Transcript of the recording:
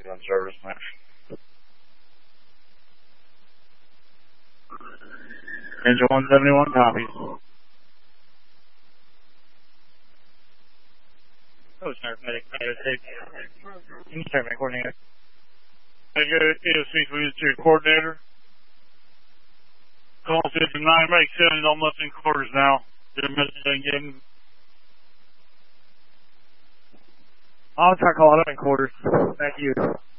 on service, man. Engine 171 copies. Oh, paramedic, can you start my coordinator? I got AOC for your coordinator. Call 59, make 7, almost in quarters now. Did a message I gave him. I'll try calling up in quarters. Thank you.